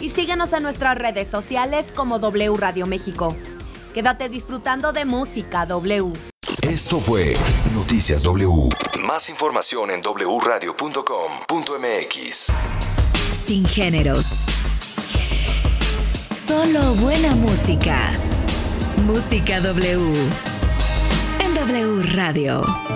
y síguenos en nuestras redes sociales como W Radio México. Quédate disfrutando de música W. Esto fue Noticias W. Más información en wradio.com.mx. Sin géneros. Solo buena música. Música W. En W Radio.